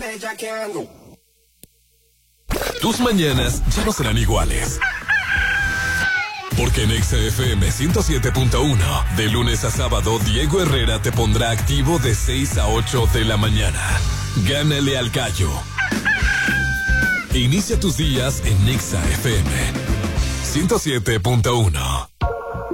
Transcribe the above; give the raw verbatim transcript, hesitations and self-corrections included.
Tus mañanas ya no serán iguales. Porque en Exa F M ciento siete punto uno, de lunes a sábado, Diego Herrera te pondrá activo de seis a ocho de la mañana. Gánale al gallo. Inicia tus días en Exa F M ciento siete punto uno.